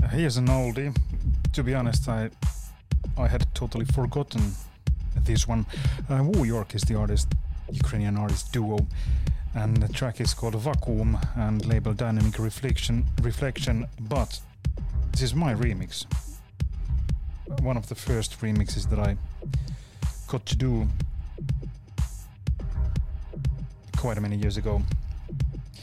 Here's an oldie. To be honest, I had totally forgotten this one. Wu York is the artist, Ukrainian artist duo, and the track is called Vacuum and labeled Dynamic Reflection. But this is my remix. One of the first remixes that I got to do quite many years ago.